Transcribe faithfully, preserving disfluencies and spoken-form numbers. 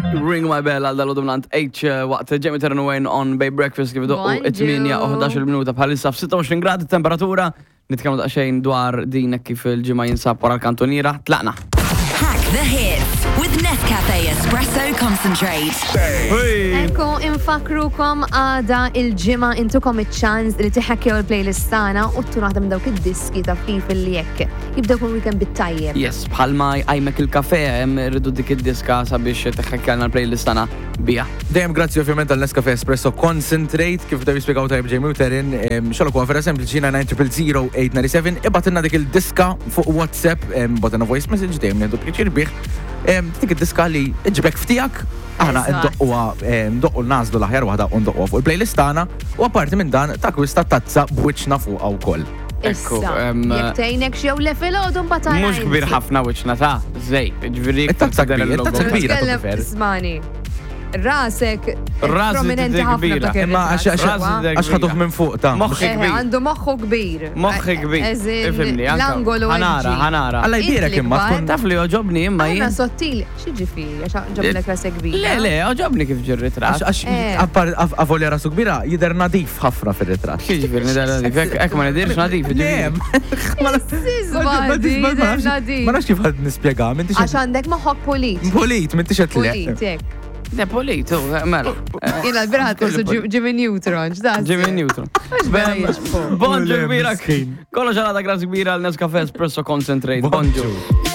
Ring my bell għal dal domnant H waqt ġemmi ternu għajn on Bay Breakfast kif doqqu it-tminja u ħdax minuta bħalissa f-sitta u għoxrin gradi temperatura. Nitkellmu daqsxejn dwar din kif il-ġimgħa jinsab wara l-kantoniera. Tlaqna. Hack the hits with Nescafe Espresso Concentrate. Ekku infakrukom għada il-ġimgħa intukom iċ-ċans li tiħekkjew il-playlist tagħna u tkun waħda minn dawk id-diski ta' fif li jekk. Jibdew kull weekend bit-tajjeb. Yes, bħalma jgħajmek il-kafe hemm irridu dik id-diska sabiex tiħekkjalna l-playlist tagħna bija. Dejjem grazzi ovvjament għal Nescafe Espresso Concentrate kif dew jispjegaw tajb ġej Muterin, xogħol huwa vera sempliċi nine zero zero eight nine seven ibatilna dik il-diska fuq WhatsApp, botanna voice message dejjem nieħdu pjaċir bih. Dik id-diska li ġbek ftijak, aħna ndoqquha ndoqqu l-nażlu l-aħjar waħda u ndoqquha fuq il-playlist tagħna u apparti minn dan takwista tazza b'wiċċna fuqha wkoll. Issa, jekk tgħinek xew lefel għodu mbagħad Mhux kbir ħafna wiċċna ta' żej, ġifieri it-tazza kbira, it-tazza kbira Tkellem ismani. Rasek Rasek prominenti ħafna kbira. dak Imma għax ħaduh minn fuq ta' Moħħi kbir. Għandu moħħu kbir. Moħħi kbir. Ifhimni, anke. L-angolu Ħanara, ħanara. Alla jdierek imma tkun Taf li oġobni imma Għana jien. sottil, xi ġifieri għax ġoblek rasek kbir. Le, le, oġobni kif ġirrit ras. għax għax avolja rasu kbira jidher nadif ħafna fir-ritratt. Xi ġifieri nidher nadif, hekk ma nidirx nadif. Ma nafx kif ħad nispjega, minti Għax għandek moħħok polit. Polit, minti xed le. Polit, jekk. Le polit, u mela. Jena l-biraħat kosu Jimmy Neutron, ġda. Jimmy Neutron. Bonġu kbira. Kollox ġalata grazzi kbira għal Nescafe Espresso Concentrate. Bonġu.